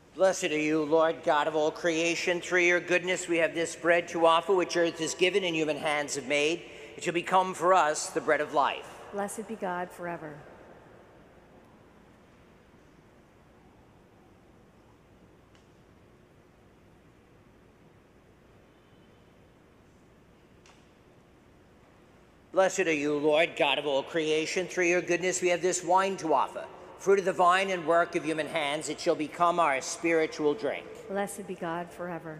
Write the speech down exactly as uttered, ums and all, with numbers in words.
Blessed are you, Lord God of all creation. Through your goodness we have this bread to offer, which earth has given and human hands have made. It shall become for us the bread of life. Blessed be God forever. Blessed are you, Lord God of all creation. Through your goodness we have this wine to offer, fruit of the vine and work of human hands. It shall become our spiritual drink. Blessed be God forever.